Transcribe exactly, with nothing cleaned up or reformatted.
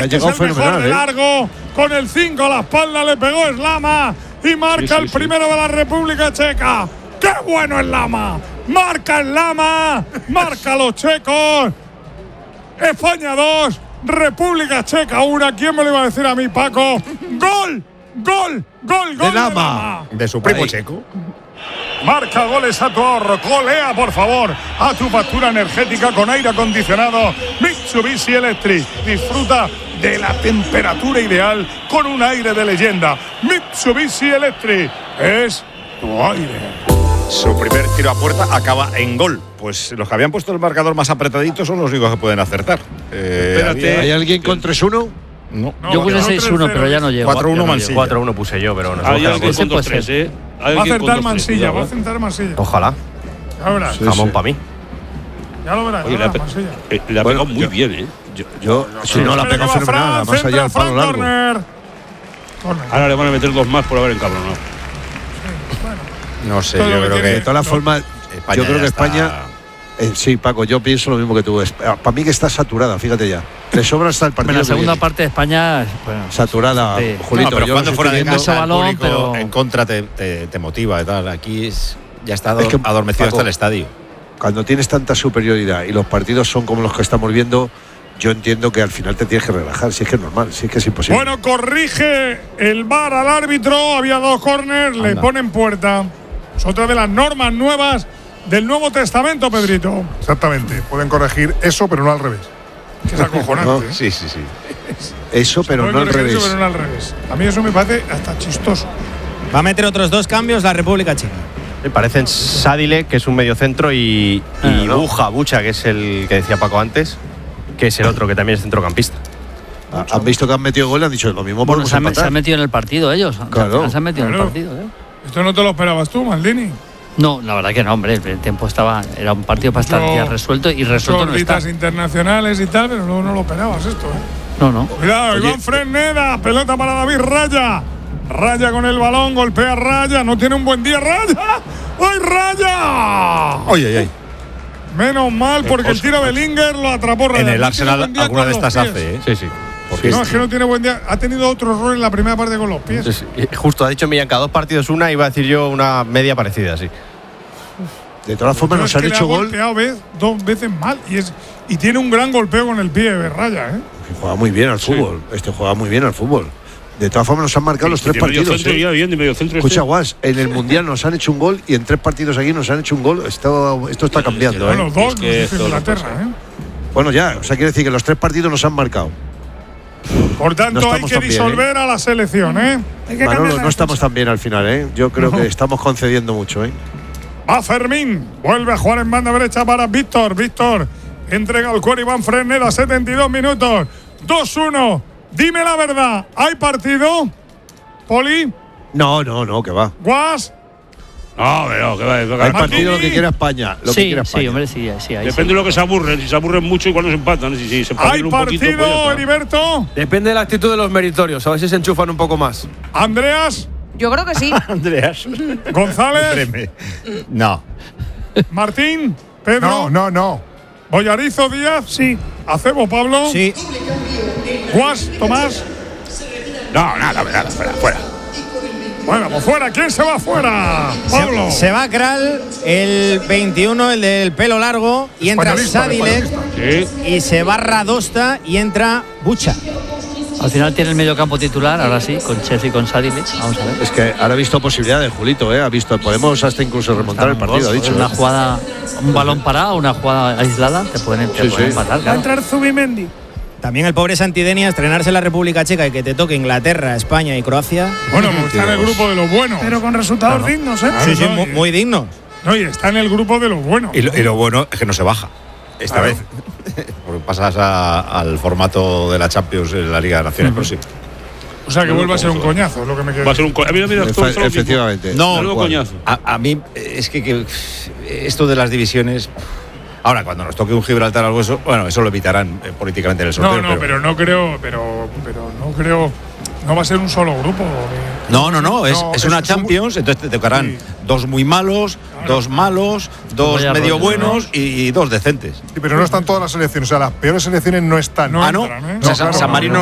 ha llegado es el fenomenal, mejor de ¿eh? largo. Con el cinco a la espalda le pegó Slama y marca Sí, sí, el sí. primero de la República Checa. ¡Qué bueno Slama! Marca Slama, marca los checos. España dos, República Checa uno. ¿Quién me lo iba a decir a mí, Paco? ¡Gol! ¡Gol! ¡Gol! ¡Gol! De Lama. De su primo Ahí. checo. Marca goles a tu ahorro. Golea, por favor, a tu factura energética con aire acondicionado Mitsubishi Electric. Disfruta de la temperatura ideal con un aire de leyenda. Mitsubishi Electric es tu aire. Su primer tiro a puerta acaba en gol. Pues los que habían puesto el marcador más apretadito son los únicos que pueden acertar. Eh, Espérate. había- ¿Hay alguien con tres uno? No. No, Yo puse no, seis uno, pero ya no llego. cuatro uno Ya no Mansilla. llego. cuatro uno puse yo, pero no sé. Hay alguien Ese con dos puede tres, ser. ¿eh? Hay Va a alguien con acertar dos, tres, Mansilla, cuidado, va a ¿eh? acertar Mansilla. Ojalá. Ya verás, Sí, Jamón sí. para mí. ya lo verás, Oye, ya le ha, verás, pe- Mansilla. eh, le ha Bueno, pegado muy yo- bien, ¿eh? Yo, yo si no la Espera pegó que va fenomenal, Fran, más allá centra del palo Fran, largo. corner. Corner. Ahora le van a meter dos más por haber encabronado. No sé, Todo yo lo que creo tiene- que De todas No. formas, España yo creo ya que está- España. eh, sí, Paco, yo pienso lo mismo que tú. Es- Para mí que está saturada, fíjate ya. Le sobra hasta el partido. En la que segunda viene. parte de España, bueno, Saturada, Sí. Julito. No, pero yo cuando los fuera estoy de viendo- casa el balón, público pero- en contra te, te, te motiva y tal. Aquí es, ya está ador- Es que, adormecido Paco, hasta el estadio. Cuando tienes tanta superioridad y los partidos son como los que estamos viendo, yo entiendo que al final te tienes que relajar. Si es que es normal, si es que es imposible. Bueno, corrige el V A R al árbitro. Había dos corners, le Anda. ponen puerta. Es otra de las normas nuevas del Nuevo Testamento, Pedrito. Exactamente, pueden corregir eso, pero no al revés. Que es acojonante. No, ¿eh? Sí, sí, sí. Eso, pero Pueden no al corregir revés. eso, pero no al revés. A mí eso me parece hasta chistoso. Va a meter otros dos cambios la República Checa. Me parecen Sadile, que es un mediocentro, y, Ah, y no. Buja, Bucha, que es el que decía Paco antes, que es el otro, que también es centrocampista. Ah, Han visto que han metido gol y han dicho lo mismo. bueno, Podemos se, han, se empatar. han metido en el partido ellos. Claro. Al final se han metido en Claro. el partido, ¿eh? Esto no te lo esperabas tú, Maldini. No, la verdad que no, hombre. El tiempo estaba. Era un partido bastante Yo- ya resuelto y resuelto no está. Gorditas internacionales y tal, pero no, no lo esperabas esto, ¿eh? No, no. Cuidado, Oye. Iván Fresneda, pelota para David Raya. Raya con el balón, golpea Raya, no tiene un buen día Raya. ¡Ay, Raya! Oye, oye, oye. Menos mal, porque el tiro de Linger lo atrapó Raya. En el No tiene Arsenal buen día alguna con de los estas pies. hace, ¿eh? Sí, sí. Porque No, es que no tiene buen día. Ha tenido otro error en la primera parte con los pies. Sí, sí. Justo ha dicho Millán, cada dos partidos una, iba a decir yo una media parecida, sí. De todas formas, Pero nos es han que le hecho ha gol. golpeado vez, dos veces mal y, es, y tiene un gran golpeo con el pie de Raya, ¿eh? Que juega muy bien al fútbol. Este juega muy bien al fútbol. De todas formas, nos han marcado los Y tres de medio partidos. centro ¿eh? ya bien, de medio centro. Escucha, este. Guas, en el Mundial nos han hecho un gol y en tres partidos aquí nos han hecho un gol. Esto, esto está cambiando, Bueno, ¿eh? dos Es que nos dice esto no Inglaterra, puede ser. ¿eh? Bueno, ya, o sea, quiere decir que los tres partidos nos han marcado. Por tanto, No hay estamos que tan bien, disolver a la selección, ¿eh? Hay que Manolo, cambiar la no estamos tan bien al final, ¿eh? Yo creo No. que estamos concediendo mucho, ¿eh? Va Fermín, vuelve a jugar en banda derecha para Víctor. Víctor entrega el cuero Iván Fresneda, setenta y dos minutos. dos uno. Dime la verdad, ¿hay partido? Poli, No, no, no, que va. Guas, No, pero que va, que Hay va. Martín. partido lo que quiera España. Lo que Sí, quiera España. sí, hombre, sí, sí. Ahí Depende sí. de lo que se aburren. Si se aburren mucho, igual no se empatan. Si, si se ¿hay empatan un poquito, pues ya partido, está. Heriberto? Depende de la actitud de los meritorios, a ver si se enchufan un poco más. Andreas, Yo creo que sí. Andreas. González, Treme. No. Martín, Pedro, No, no, no. Boyarizo, Díaz, sí. Acebo, Pablo, Sí. Guas, Tomás. No, nada, nada, fuera, fuera. Bueno, pues fuera, ¿quién se va fuera? Pablo. Se, se va Kral, el veintiuno, el del pelo largo, y entra Españolista, Sadile, españolista. Sí. y se va Radosta y entra Bucha. Al final tiene el medio campo titular, ahora sí, con Chef y con Sadile. Vamos a ver. Es que ahora ha visto posibilidades, Julito, ¿eh? Ha visto, podemos hasta incluso remontar el partido, ha dicho. Una ¿eh? jugada, un balón parado, una jugada aislada, te pueden, te Sí, pueden sí. empatar. Va a Claro. entrar Zubimendi. También el pobre Santidenia, estrenarse en la República Checa y que te toque Inglaterra, España y Croacia. Bueno, pues está en el grupo de los buenos. Pero con resultados dignos, ¿eh? Sí, sí, no, mu- y- muy digno. No, y está en el grupo de los buenos. Y lo, y lo bueno es que no se baja. Esta Claro. vez. Porque pasas a- al formato de la Champions en la Liga de Naciones próxima. O sea, que vuelve a ser un coñazo, es lo que me queda. Va a ser un coñazo. Mira, mira, Efe- todo- todo lo mismo. efectivamente. No, Tal Algo cual. coñazo. A, a mí, es que, que esto de las divisiones. Ahora, cuando nos toque un Gibraltar o algo eso, bueno, eso lo evitarán eh, políticamente en el sorteo. No, no, pero no creo, pero, pero no creo, no va a ser un solo grupo. de- No, no, no, es, No, es es- una es un- Champions, entonces te tocarán Sí. dos muy malos, dos malos, dos Vaya medio rollo, buenos y, y dos decentes. Sí, pero no están todas las selecciones. O sea, las peores selecciones no están. No ah, no. entran, ¿eh? O sea, No, San, claro, San no, Marino no.